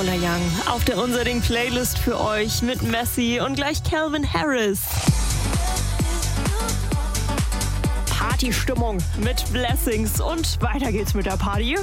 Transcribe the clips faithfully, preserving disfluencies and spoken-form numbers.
Lola Young auf der Unser Ding Playlist für euch mit Messi und gleich Calvin Harris. Partystimmung mit Blessings und weiter geht's mit der Party.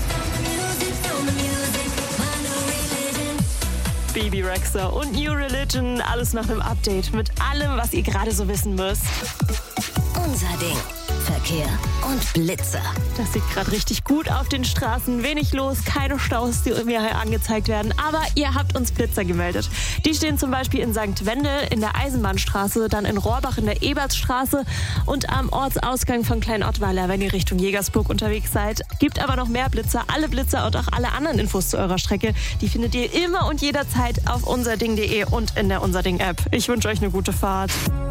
Bebe Rexha und New Religion, alles nach einem Update mit allem, was ihr gerade so wissen müsst. Unser Ding. Verkehr und Blitzer. Das sieht gerade richtig gut auf den Straßen. Wenig los, keine Staus, die mir hier angezeigt werden. Aber ihr habt uns Blitzer gemeldet. Die stehen zum Beispiel in Sankt Wende in der Eisenbahnstraße, dann in Rohrbach in der Ebertsstraße und am Ortsausgang von Klein-Ottweiler, wenn ihr Richtung Jägersburg unterwegs seid. Gibt aber noch mehr Blitzer. Alle Blitzer und auch alle anderen Infos zu eurer Strecke, die findet ihr immer und jederzeit auf unserding punkt de und in der Unserding-App. Ich wünsche euch eine gute Fahrt.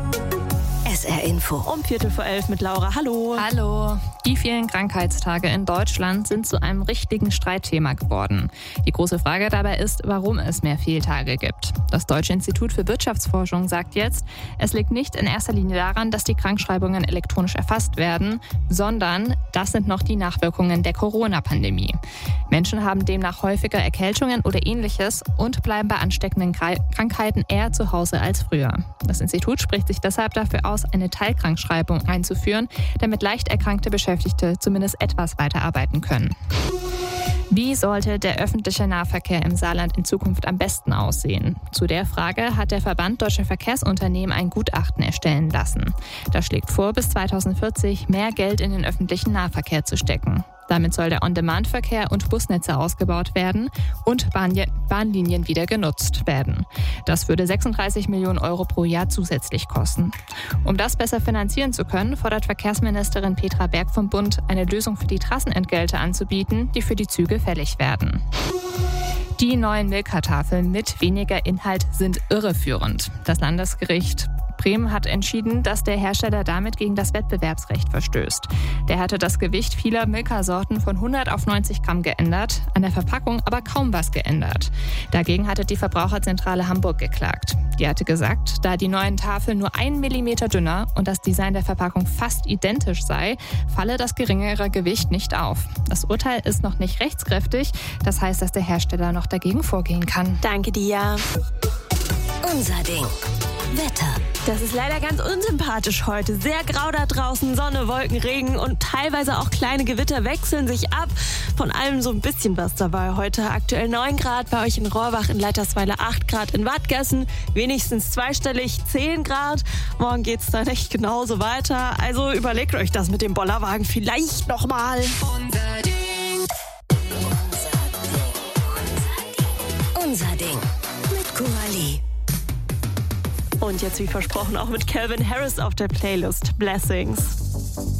S R Info. Um Viertel vor elf mit Laura. Hallo. Hallo. Die vielen Krankheitstage in Deutschland sind zu einem richtigen Streitthema geworden. Die große Frage dabei ist, warum es mehr Fehltage gibt. Das Deutsche Institut für Wirtschaftsforschung sagt jetzt, es liegt nicht in erster Linie daran, dass die Krankschreibungen elektronisch erfasst werden, sondern das sind noch die Nachwirkungen der Corona-Pandemie. Menschen haben demnach häufiger Erkältungen oder Ähnliches und bleiben bei ansteckenden Krankheiten eher zu Hause als früher. Das Institut spricht sich deshalb dafür aus, eine Teilkrankschreibung einzuführen, damit leicht erkrankte Beschäftigte zumindest etwas weiterarbeiten können. Wie sollte der öffentliche Nahverkehr im Saarland in Zukunft am besten aussehen? Zu der Frage hat der Verband Deutscher Verkehrsunternehmen ein Gutachten erstellen lassen. Das schlägt vor, bis zweitausendvierzig mehr Geld in den öffentlichen Nahverkehr zu stecken. Damit soll der On-Demand-Verkehr und Busnetze ausgebaut werden und Bahnlinien wieder genutzt werden. Das würde sechsunddreißig Millionen Euro pro Jahr zusätzlich kosten. Um das besser finanzieren zu können, fordert Verkehrsministerin Petra Berg vom Bund, eine Lösung für die Trassenentgelte anzubieten, die für die Züge fällig werden. Die neuen Milka-Tafeln mit weniger Inhalt sind irreführend. Das Landesgericht Bremen hat entschieden, dass der Hersteller damit gegen das Wettbewerbsrecht verstößt. Der hatte das Gewicht vieler Milka-Sorten von hundert auf neunzig Gramm geändert, an der Verpackung aber kaum was geändert. Dagegen hatte die Verbraucherzentrale Hamburg geklagt. Die hatte gesagt, da die neuen Tafeln nur einen Millimeter dünner und das Design der Verpackung fast identisch sei, falle das geringere Gewicht nicht auf. Das Urteil ist noch nicht rechtskräftig, das heißt, dass der Hersteller noch dagegen vorgehen kann. Danke dir. Unser Ding. Wetter. Das ist leider ganz unsympathisch heute. Sehr grau da draußen, Sonne, Wolken, Regen und teilweise auch kleine Gewitter wechseln sich ab. Von allem so ein bisschen was dabei. Heute aktuell neun Grad, bei euch in Rohrbach, in Leitersweiler acht Grad, in Wadgassen wenigstens zweistellig zehn Grad. Morgen geht's dann echt genauso weiter. Also überlegt euch das mit dem Bollerwagen vielleicht nochmal. Unser Ding. Unser Ding. Mit Kuali. Und jetzt wie versprochen auch mit Calvin Harris auf der Playlist Blessings.